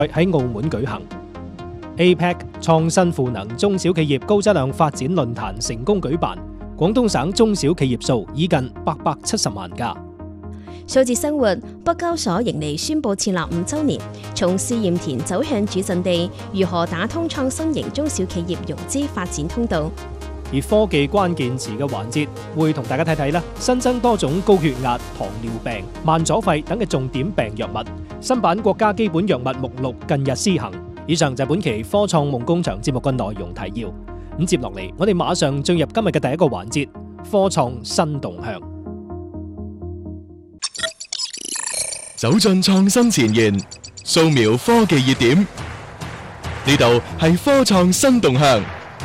喺澳門舉行。APEC 創新賦能中小企業高質量發展論壇成功舉辦，廣東省中小企業數已近870萬家。 數字生活，北交所迎嚟宣布設立5週年，從試驗田走向主陣地，如何打通創新型中小企業融資發展通道？ 而科技關鍵詞嘅環節，會同大家睇睇啦，新增多種高血壓、糖尿病、慢阻肺等嘅重點病藥物，新版國家基本藥物目錄近日施行。以上就係本期科創夢工場節目嘅內容提要。咁接落嚟，我哋馬上進入今日嘅第一個環節——科創新動向。 走進創新前沿，掃描科技熱點，呢度係科創新動向。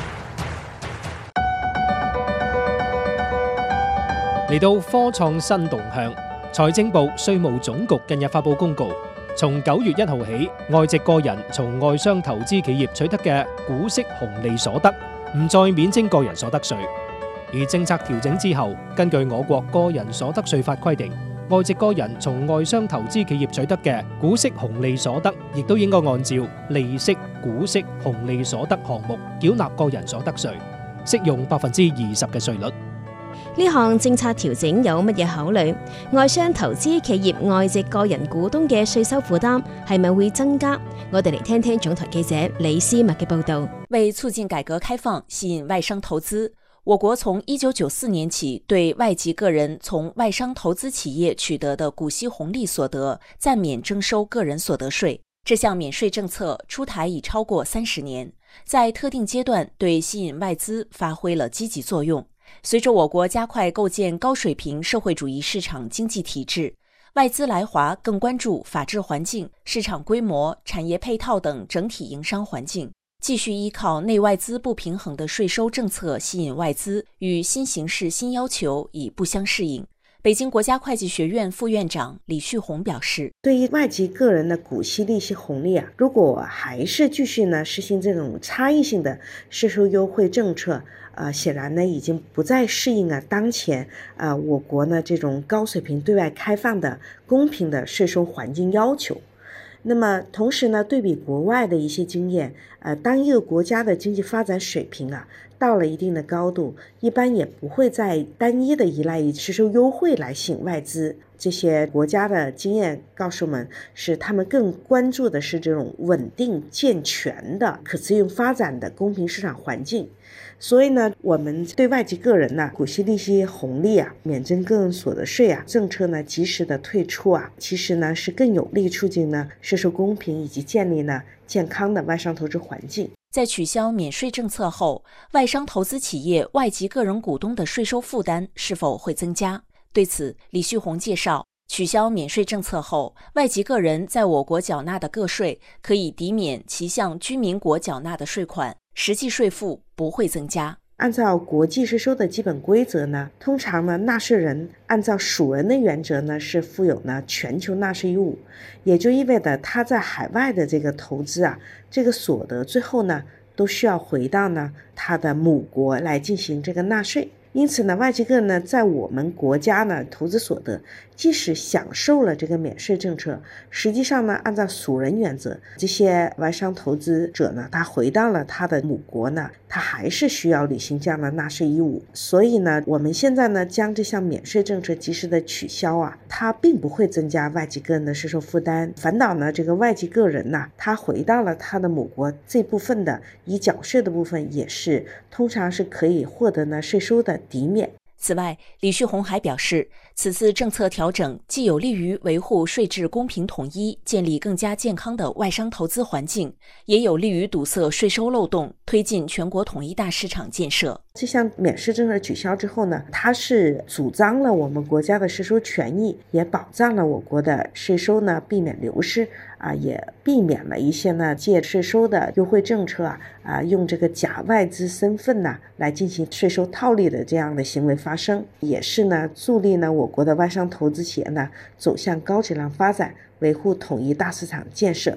嚟到科創新動向，財政部、稅務總局近日發佈公告，從9月1號起，外籍個人從外商投資企業取得嘅股息紅利所得，唔再免徵個人所得稅。而政策調整之後，根據我國個人所得稅法規定，外籍個人從外商投資企業取得嘅股息紅利所得，亦都應該按照利息、股息、紅利所得項目繳納個人所得稅，適用20%嘅稅率。 呢項政策調整有乜嘢考慮？外商投資企業外籍個人股東嘅稅收負擔係咪會增加？我哋嚟聽聽總台記者李思密嘅報道。 為促進改革開放，吸引外商投資，我國從1994年起對外籍個人從外商投資企業取得的股息紅利所得暫免徵收個人所得稅。這項免稅政策出台已超過30年，在特定階段對吸引外資發揮了積極作用。隨着我國加快構建高水平社會主義市場經濟體制，外資來華更關注法治環境、市場規模、產業配套等整體營商環境，繼續依靠內外資不平衡的稅收政策吸引外資，與新形勢新要求已不相適應。北京國家會計學院副院長李旭紅表示， 對於外籍個人的股息利息紅利如果還是繼續實行這種差異性的稅收優惠政策，顯然已經不再適應當前我國這種高水平對外開放的公平的稅收環境要求。那麼同時對比國外的一些經驗，當一個國家的經濟發展水平到了一定的高度，一般也不會再單一的依賴於稅收優惠來吸引外資。這些國家的經驗告訴我們，是他們更關注的是這種穩定健全的可持續發展的公平市場環境。所以我們對外籍個人股息利息紅利免徵個人所得稅政策及時的退出其實是更有利促進稅收公平以及建立健康的外商投資環境。 在取消免稅政策後，外商投資企業外籍個人股東的稅收負擔是否會增加？對此，李旭紅介紹，取消免稅政策後，外籍個人在我國繳納的個稅可以抵免其向居民國繳納的稅款，實際稅負不會增加。 按照國際稅收的基本規則通常納稅人按照屬人的原則是負有全球納稅義務，也就意味着他在海外的這個投資這個所得最後都需要回到他的母國來進行這個納稅。因此外籍個人在我們國家投資所得，即使享受了這個免稅政策，實際上按照屬人原則，這些外商投資者他回到了他的母國他還是需要履行這樣的納稅義務。所以我們現在將這項免稅政策及時的取消它並不會增加外籍個人的稅收負擔，反倒這個外籍個人他回到了他的母國，這部分的已繳稅的部分也是通常是可以獲得稅收的抵免。 此外，李旭紅還表示，此次政策調整既有利於維護稅制公平統一，建立更加健康的外商投資環境，也有利於堵塞稅收漏洞，推進全國統一大市場建設。 這項免稅政策取消之後它是主張了我們國家的稅收權益，也保障了我國的稅收避免流失也避免了一些借稅收的優惠政策用這個假外資身份來進行稅收套利的這樣的行為發生，也是助力我國的外商投資企業走向高質量發展，維護統一大市場建設。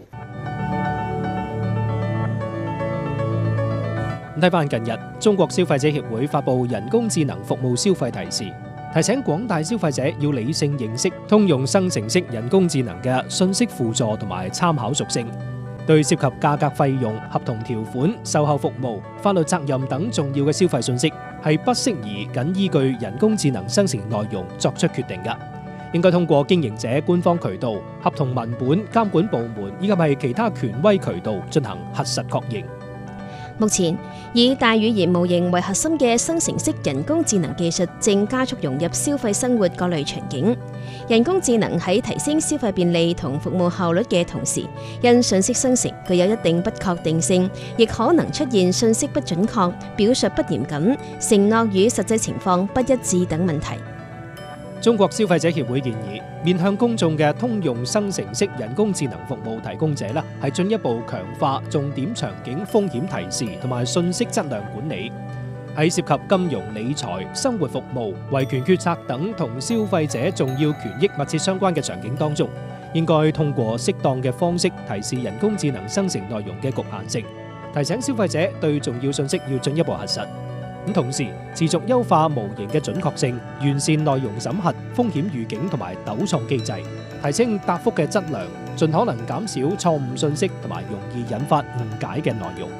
睇返近日，中國消費者協會發布人工智能服務消費提示，提醒廣大消費者要理性認識通用生成式人工智能嘅信息輔助同埋參考屬性， 對涉及價格費用、合同條款、售後服務、法律責任等重要嘅消費信息，係不適宜僅依據人工智能生成內容作出決定嘅，應該通過經營者官方渠道、合同文本、監管部門以及係其他權威渠道進行核實確認。 目前以大語言模型為核心嘅生成式人工智能技術正加速融入消費生活各類場景。人工智能喺提升消費便利同服務效率嘅同時，因信息生成具有一定不確定性，亦可能出現信息不準確、表述不嚴謹、承諾與實際情況不一致等問題。 中國消費者協會建議，面向公眾嘅通用生成式人工智能服務提供者呢，係進一步強化重點場景風險提示同埋信息質量管理。喺涉及金融理財、生活服務、維權決策等同消費者重要權益密切相關嘅場景當中，應該通過適當嘅方式提示人工智能生成內容嘅局限性，提醒消費者對重要信息要進一步核實。同時持續優化模型嘅準確性，完善內容審核、風險預警同埋糾錯機制，提升答覆嘅質量，盡可能減少錯誤信息同埋容易引發誤解嘅內容。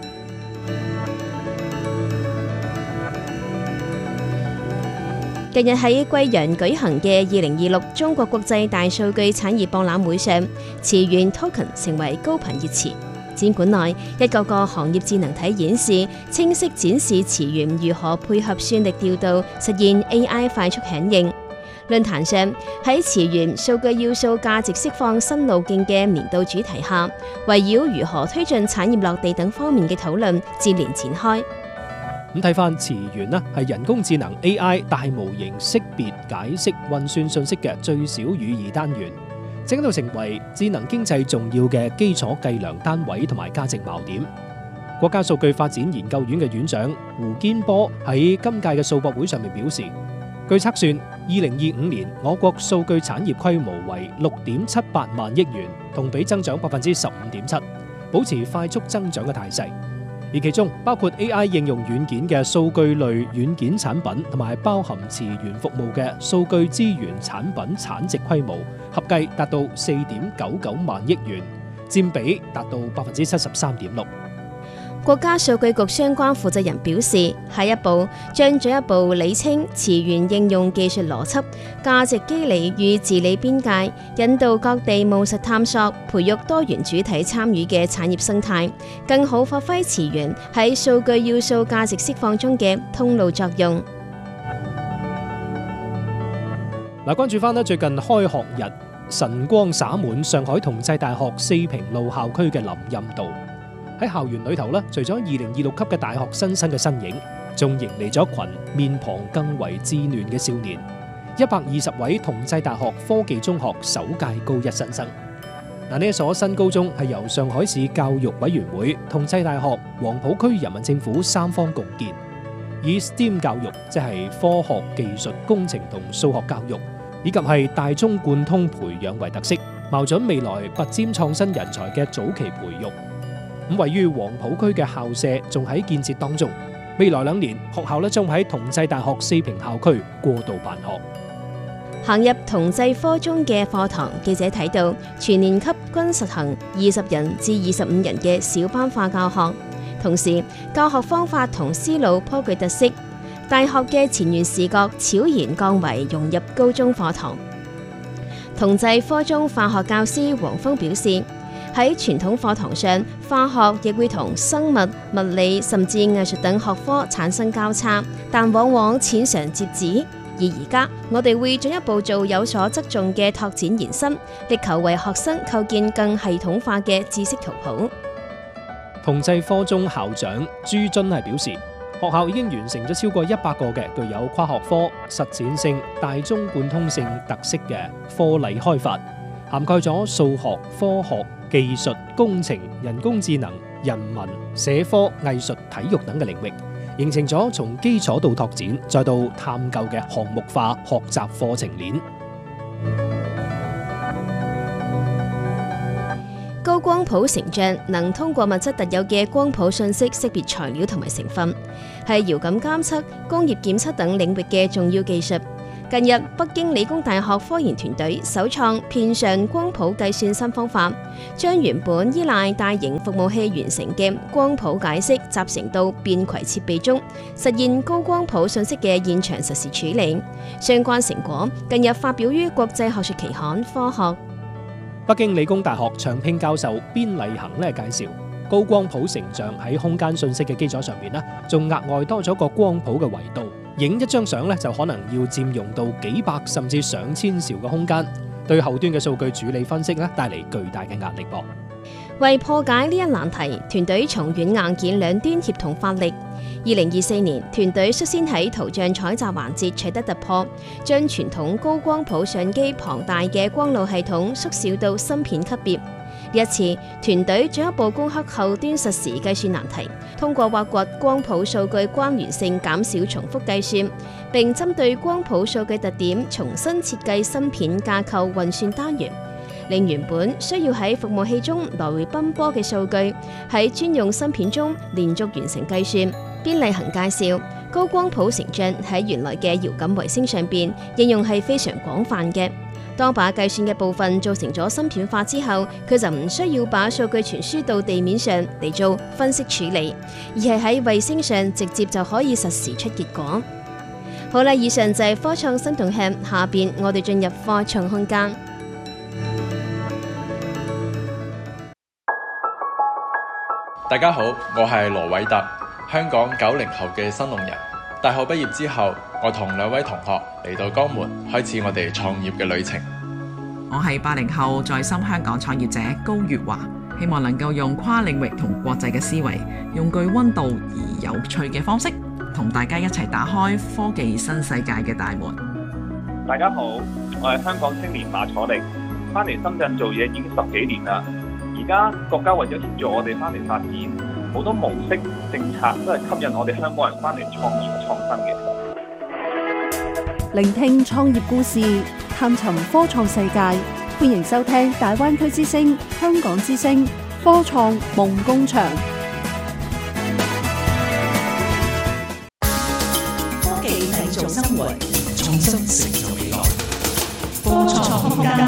近日喺貴陽舉行嘅2026中國國際大數據產業博覽會上，詞源 Token 成為高頻熱詞。展館內一個個行業智能體演示，清晰展示詞源如何配合算力調度，實現 AI 快速響應。論壇上喺詞源數據要素價值釋放新路徑嘅年度主題下，圍繞如何推進產業落地等方面嘅討論接連展開。 咁睇翻詞源呢，係人工智能 AI 大模型識別、解釋、運算信息嘅最小語義單元，正喺度成為智能經濟重要嘅基礎計量單位同埋價值錨點。國家數據發展研究院嘅院長胡堅波喺今屆嘅數博會上面表示，據測算，2025年我國數據產業規模為6.78萬億元，同比增長15.7%，保持快速增長嘅態勢。而其中包括 AI 應用軟件嘅數據類軟件產品，同埋包含詞源服務嘅數據資源產品產值規模，合計達到4.99萬億元，佔比達到73.6%。 國家數據局相關負責人表示，下一步將進一步理清詞源應用技術邏輯、價值機理與治理邊界，引導各地務實探索，培育多元主體參與嘅產業生態，更好發揮詞源喺數據要素價值釋放中嘅通路作用。 關注翻最近開學日，晨光灑滿上海同濟大學四平路校區嘅林蔭道。喺校園裏頭咧，除咗2026級嘅大學新生嘅身影，仲迎嚟咗一群面龐更為稚嫩嘅少年，120位同濟大學科技中學首屆高一新生。呢一所新高中係由上海市教育委員會、同濟大學、黃浦區人民政府三方共建，以 STEAM 教育，即係科學、技術、工程同數學教育，以及係大中貫通培養為特色，瞄準未來拔尖創新人才嘅早期培育。位於黃浦區嘅校舍仲喺建設當中，未來2年學校將喺同濟大學四平校區過渡辦學。 行入同濟科中嘅課堂，記者睇到全年級均實行20人至25人嘅小班化教學，同時教學方法同思路頗具特色。大學嘅前沿視覺悄然降維，融入高中課堂。同濟科中化學教師黃峰表示，喺傳統課堂上，化學亦會同生物、物理甚至藝術等學科產生交叉，但往往淺嘗輒止。而家我哋會進一步做有所側重嘅拓展延伸，力求為學生構建更系統化嘅知識圖譜。 同濟科中校長朱津係表示，學校已經完成咗超過100個嘅具有跨學科、實踐性、大中貫通性特色嘅課例開發，涵蓋咗數學、科學、技術、工程、人工智能、人文、社科、藝術、體育等嘅領域，形成咗從基礎到拓展再到探究嘅項目化學習課程鏈。 高光譜成像能通過物質特有嘅光譜信息識別材料同埋成分，係遙感監測、工業檢測等領域嘅重要技術。 近日，北京理工大學科研團隊首創片上光譜計算新方法，將原本依賴大型服務器完成嘅光譜解析集成到便攜設備中，實現高光譜信息嘅現場實時處理。相關成果近日發表於國際學術期刊《科學》。 北京理工大學長聘教授邊麗恒介紹，高光譜成像喺空間信息嘅基礎上面仲額外多咗個光譜嘅維度。影一張相就可能要佔用到幾百甚至上千兆嘅空間，對後端嘅數據處理分析帶嚟巨大嘅壓力噃。 為破解呢一難題，團隊從軟硬件兩端協同發力。2024年，團隊率先喺圖像採集環節取得突破，將傳統高光譜相機龐大嘅光路系統縮小到芯片級別。呢一次，團隊進一步攻克後端實時計算難題，通過挖掘光譜數據關聯性，減少重複計算，並針對光譜數據特點重新設計芯片架構運算單元，令原本需要喺服務器中來回奔波嘅數據喺專用芯片中連續完成計算。邊麗恒介紹，高光譜成像喺原來嘅遙感衛星上邊應用係非常廣泛嘅。當把計算嘅部分做成咗芯片化之後，佢就唔需要把數據傳輸到地面上嚟做分析處理，而係喺衛星上直接就可以實時出結果。好啦，以上就係科創新動向，下邊我哋進入科創空間。 大家好，我係羅偉特，香港90後嘅新農人。大學畢業之後，我同2位同學嚟到江門，開始我哋創業嘅旅程。 我係80後在深香港創業者高月華，希望能夠用跨領域同國際嘅思維，用具溫度而有趣嘅方式，同大家一齊打開科技新世界嘅大門。 大家好，我係香港青年馬楚力，翻嚟深圳做嘢已經10幾年啦。而家國家為咗協助我哋翻嚟發展，好多模式政策都係吸引我哋香港人翻嚟創業創新嘅。 聆聽創業故事，探尋科創世界，歡迎收聽大灣區之聲、香港之聲科創夢工場。 科技製造生活，創新成就未來。科創空間。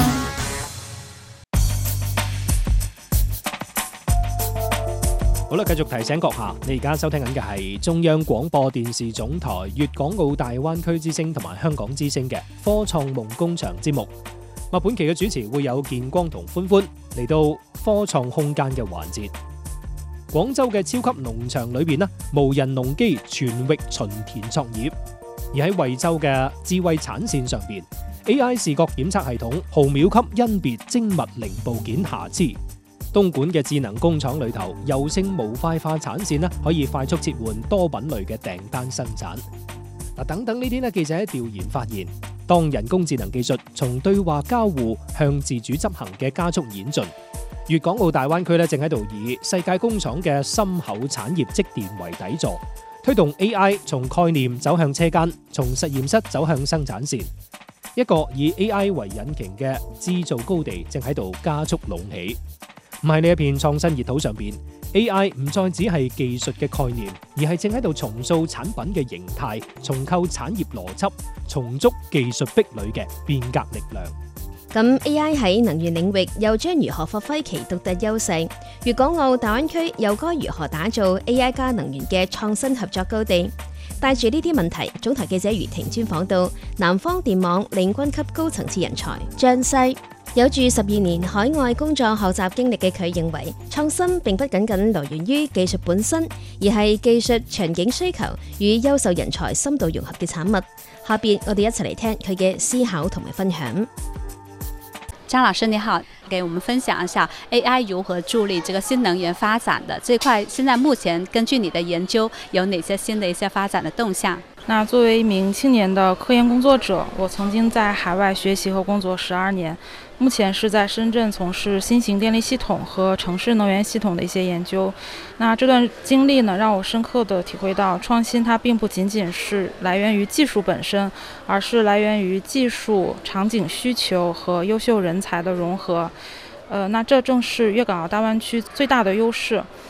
好啦，繼續提醒閣下，你而家收聽緊嘅係中央廣播電視總台粵港澳大灣區之聲同埋香港之聲嘅科創夢工場節目。本期嘅主持會有建光同歡歡嚟到科創空間嘅環節。廣州嘅超級農場裏邊無人農機全域巡田作業，而喺惠州嘅智慧產線上邊 ，AI 視覺檢測系統毫秒級甄別精密零部件瑕疵。東莞嘅智能工廠裏頭，柔性模塊化產線可以快速切換多品類嘅訂單生產。等等呢啲記者喺調研發現，當人工智能技術從對話交互向自主執行嘅加速演進，粵港澳大灣區正喺度以世界工廠嘅深厚產業積澱為底座，推動 AI 從概念走向車間，從實驗室走向生產線。一個以 AI 為引擎嘅製造高地正喺度加速隆起。唔係呢一片創新熱土上邊 ，AI 唔再只係技術嘅概念，而係正喺度重塑產品嘅形態，重構產業邏輯，重築技術壁壘嘅變革力量。 咁 AI 喺能源領域又將如何發揮其獨特優勢？粵港澳大灣區又該如何打造 AI 加能源嘅創新合作高地？帶住呢啲問題，總台記者余婷專訪到南方電網領軍級高層次人才張西。有住12年海外工作學習經歷嘅佢認為，創新並不僅僅來源於技術本身，而係技術場景需求與優秀人才深度融合嘅產物。下邊我哋一齊嚟聽佢嘅思考同埋分享。 張老師你好，給我們分享一下 AI 如何助力這個新能源發展的這塊，現在目前根據你的研究，有哪些新的一些發展的動向？ 那作為一名青年的科研工作者，我曾經在海外學習和工作12年，目前是在深圳從事新型電力系統和城市能源系統的一些研究。那這段經歷呢，讓我深刻地體會到創新它並不僅僅是來源於技術本身，而是來源於技術、場景需求和優秀人才的融合。那這正是粵港澳大灣區最大的優勢。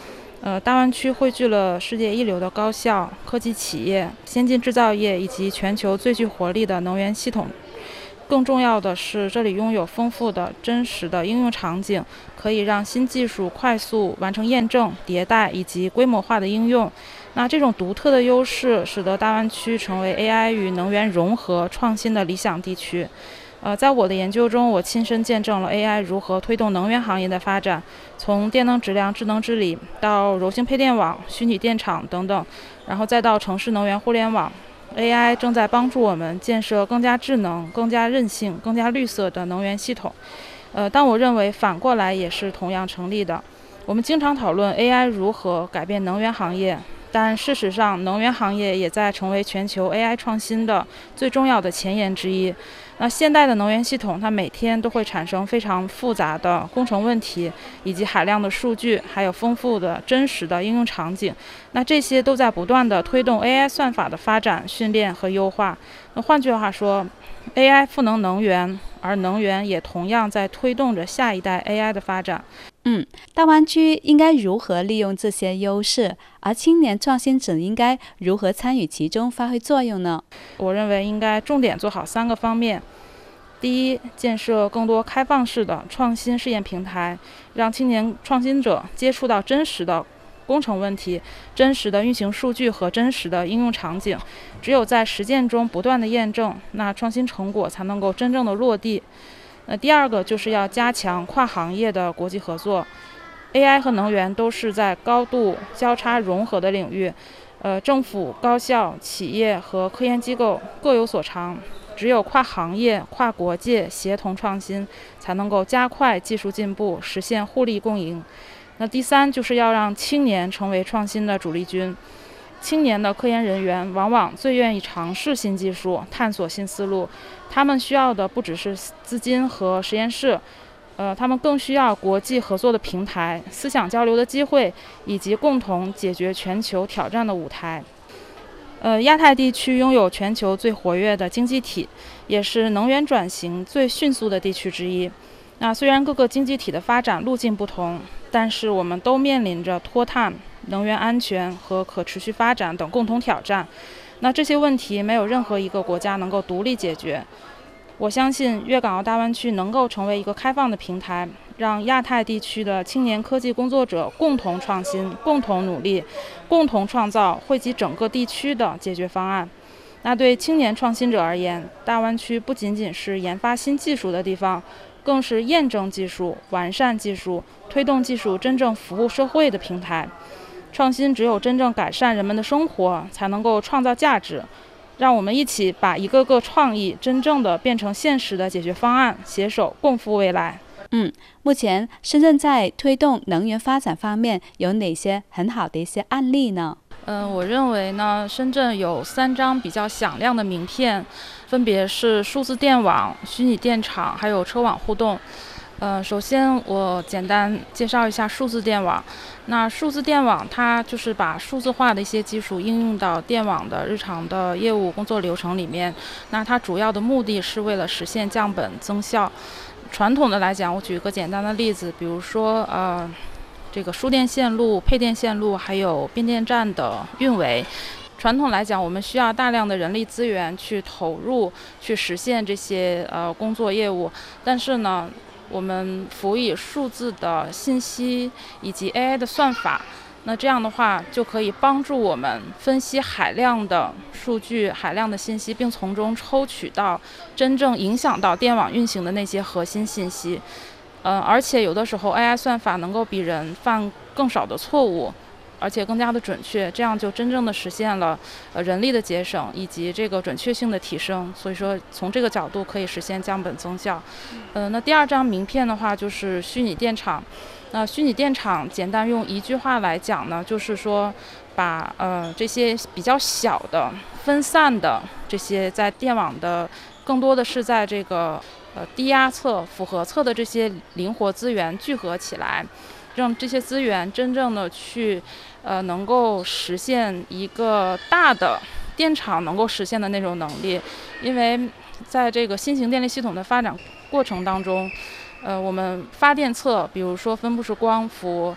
大湾区汇聚了世界一流的高校、科技企业、先进制造业以及全球最具活力的能源系统。更重要的是，这里拥有丰富的真实的应用场景，可以让新技术快速完成验证、迭代以及规模化的应用。那这种独特的优势使得大湾区成为 AI 与能源融合创新的理想地区。在我的研究中，我亲身见证了 AI 如何推动能源行业的发展，从电能质量智能治理到柔性配电网、虚拟电厂等等，然后再到城市能源互联网。AI 正在帮助我们建设更加智能、更加韧性、更加绿色的能源系统。但我认为反过来也是同样成立的。我们经常讨论 AI 如何改变能源行业，但事实上，能源行业也在成为全球 AI 创新的最重要的前沿之一。那现代的能源系统，它每天都会产生非常复杂的工程问题，以及海量的数据，还有丰富的真实的应用场景。那这些都在不断地推动 AI 算法的发展、训练和优化。那换句话说， AI 赋能能源，而能源也同样在推动着下一代 AI 的发展。 大湾区应该如何利用这些优势，而青年创新者应该如何参与其中发挥作用呢？ 我认为应该重点做好3个方面。第一，建设更多开放式的创新试验平台，让青年创新者接触到真实的工程问题、真实的运行数据和真实的应用场景。只有在实践中不断的验证，那创新成果才能够真正的落地。第二个就是要加强跨行业的国际合作。AI 和能源都是在高度交叉融合的领域，政府、高校、企业和科研机构各有所长。只有跨行业、跨国界协同创新，才能够加快技术进步，实现互利共赢。那第三就是要让青年成为创新的主力军。青年的科研人员往往最愿意尝试新技术，探索新思路。他们需要的不只是资金和实验室，他们更需要国际合作的平台、思想交流的机会，以及共同解决全球挑战的舞台。亚太地区拥有全球最活跃的经济体，也是能源转型最迅速的地区之一。那虽然各个经济体的发展路径不同，但是我们都面临着脱碳、能源安全和可持续发展等共同挑战。那这些问题没有任何一个国家能够独立解决。我相信粤港澳大湾区能够成为一个开放的平台，让亚太地区的青年科技工作者共同创新、共同努力、共同创造惠及整个地区的解决方案。那对青年创新者而言，大湾区不仅仅是研发新技术的地方，更是验证技术、完善技术、推动技术真正服务社会的平台。创新只有真正改善人们的生活，才能够创造价值。让我们一起把一个个创意真正的变成现实的解决方案，携手共赴未来。 目前深圳在推动能源发展方面有哪些很好的一些案例呢？ 我认为呢，深圳有3张比较响亮的名片，分别是数字电网、虚拟电厂，还有车网互动。首先我简单介绍一下数字电网。那数字电网它就是把数字化的一些技术应用到电网的日常的业务工作流程里面。那它主要的目的是为了实现降本增效。传统的来讲，我举一个简单的例子，比如说这个输电线路、配电线路还有变电站的运维。传统来讲，我们需要大量的人力资源去投入，去实现这些工作业务。但是呢，我们辅以数字的信息以及 AI 的算法，那这样的话就可以帮助我们分析海量的数据、海量的信息，并从中抽取到真正影响到电网运行的那些核心信息。而且有的时候 AI 算法能够比人犯更少的错误，而且更加的准确，这样就真正的实现了人力的节省以及这个准确性的提升。所以说从这个角度可以实现降本增效。那第2张名片的话就是虚拟电厂。那虚拟电厂简单用一句话来讲呢，就是说把这些比较小的分散的这些在电网的更多的是在这个低压侧、负荷侧的这些灵活资源聚合起来，让这些资源真正的去能够实现一个大的电厂能够实现的那种能力。因为在这个新型电力系统的发展过程当中，我们发电侧比如说分布式光伏、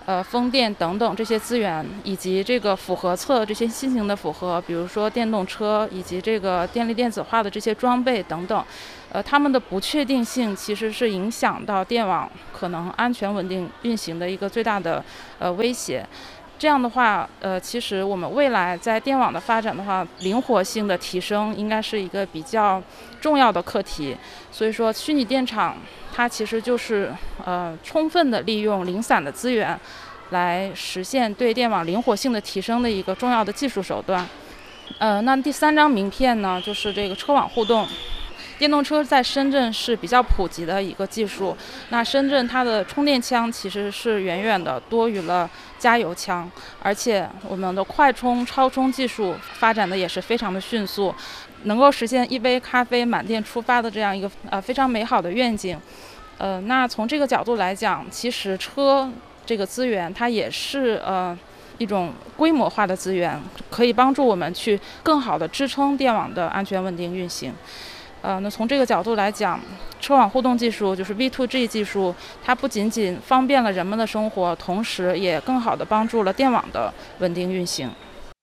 风电等等这些资源，以及这个符合侧这些新型的符合，比如说电动车以及这个电力电子化的这些装备等等，它们的不确定性其实是影响到电网可能安全稳定运行的一个最大的威胁。这样的话，其实我们未来在电网的发展的话，灵活性的提升应该是一个比较重要的课题。所以说，虚拟电厂它其实就是充分的利用零散的资源，来实现对电网灵活性的提升的一个重要的技术手段。那第3张名片呢，就是这个车网互动。电动车在深圳是比较普及的一个技术，那深圳它的充电枪其实是远远的多于了加油枪，而且我们的快充、超充技术发展的也是非常的迅速，能够实现一杯咖啡满电出发的这样一个非常美好的愿景。那从这个角度来讲，其实车这个资源它也是一种规模化的资源，可以帮助我们去更好的支撑电网的安全稳定运行。那从这个角度来讲，车网互动技术就是 V2G 技术，它不仅仅方便了人们的生活，同时也更好地幫助了電網的穩定運行。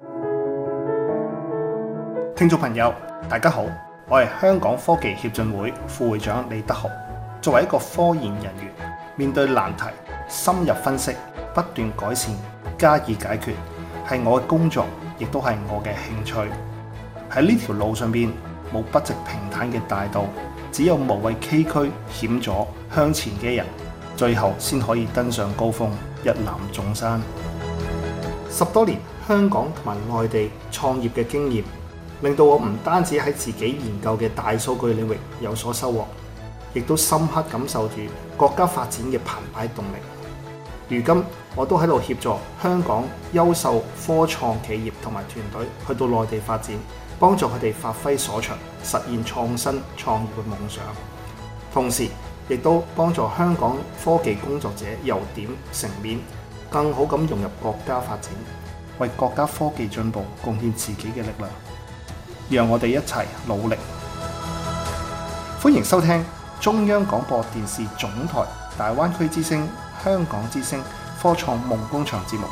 聽眾朋友，大家好，我係香港科技協進會副會長李德豪。作為一個科研人員，面對難題，深入分析，不斷改善，加以解決，係我嘅工作，亦都係我嘅興趣。喺呢條路上邊，冇筆直平坦嘅大道，只有無畏崎嶇險阻向前嘅人，最後先可以登上高峰，一覽眾山。10多年香港同埋內地創業嘅經驗，令到我唔單止喺自己研究嘅大數據領域有所收穫，亦都深刻感受住國家發展嘅澎湃動力。如今我都喺度協助香港優秀科創企業同埋團隊去到內地發展，幫助佢哋發揮所長，實現創新創業嘅夢想。同時，亦都幫助香港科技工作者由點成面，更好咁融入國家發展，為國家科技進步貢獻自己嘅力量。讓我哋一齊努力。歡迎收聽中央廣播電視總台大灣區之聲、香港之聲科創夢工場節目。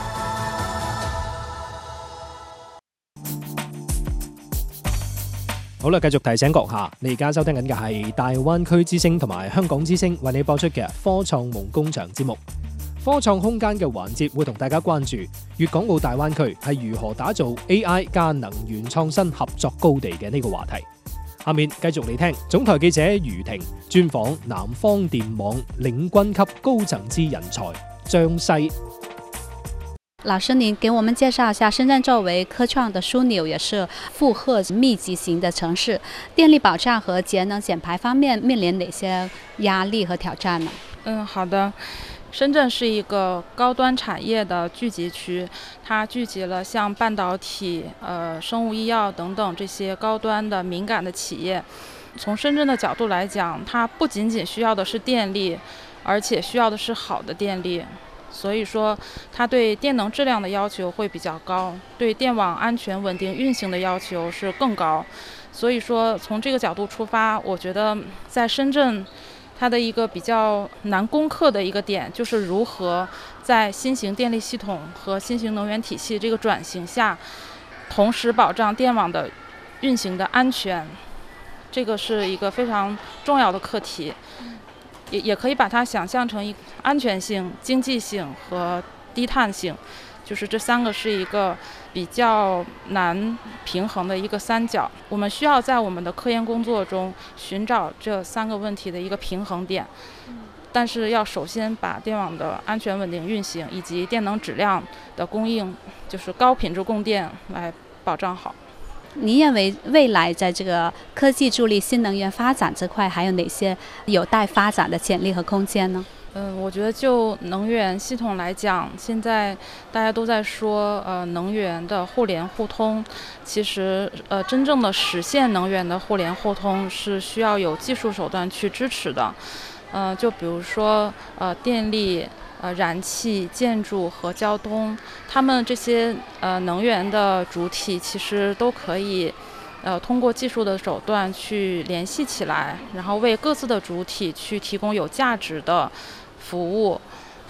好啦，繼續提醒閣下，你而家收聽緊嘅係大灣區之聲同埋香港之聲為你播出嘅科創夢工場節目。科創空間嘅環節會同大家關注粵港澳大灣區係如何打造 AI 加能源創新合作高地嘅呢個話題。下面繼續嚟聽總台記者余婷專訪南方電網領軍級高層次人才張西。 老師，您給我們介紹一下，深圳作為科創的樞紐，也是負荷密集型的城市，電力保障和節能減排方面面臨哪些壓力和挑戰呢？ 好的。深圳是一個高端產業的聚集區，它聚集了像半導體、生物醫藥等等這些高端的敏感的企業。從深圳的角度來講，它不僅僅需要的是電力，而且需要的是好的電力。所以說，它對電能質量的要求會比較高，對電網安全穩定運行的要求是更高。所以說，從這個角度出發，我覺得在深圳，它的一個比較難攻克的一個點，就是如何在新型電力系統和新型能源體系這個轉型下，同時保障電網的運行的安全，這個是一個非常重要的課題。也可以把它想象成安全性、經濟性和低碳性，就是這三個是一個比較難平衡的一個三角。我們需要在我們的科研工作中尋找這三個問題的一個平衡點，但是要首先把電網的安全穩定運行以及電能質量的供應，就是高品質供電來保障好。 你認為未來在這個科技助力新能源發展這塊，還有哪些有待發展的潛力和空間呢？ 我覺得就能源系統來講，現在大家都在說能源的互聯互通。其實真正的實現能源的互聯互通是需要有技術手段去支持的。就比如說電力、燃氣、建築和交通，他們這些能源的主體其實都可以通過技術的手段去聯繫起來，然後為各自的主體去提供有價值的服務。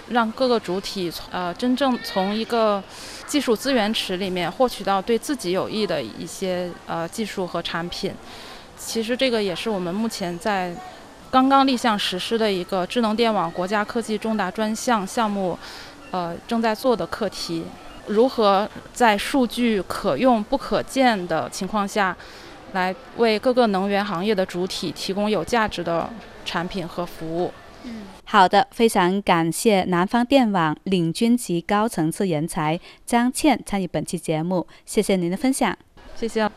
让各个主体真正从一个技术资源池里面获取到对自己有益的一些技术和产品。其实这个也是我们目前在刚刚立项实施的一个智能电网国家科技重大专项目正在做的课题。如何在数据可用不可见的情况下，来为各个能源行业的主体提供有价值的产品和服务。 好的，非常感谢南方电网领军级高層次人才張倩參與本期節目，謝謝您的分享。 謝謝。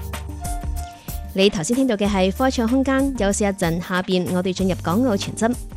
你頭先聽到嘅係科創空間，休息一陣，下邊我哋進入港澳傳真。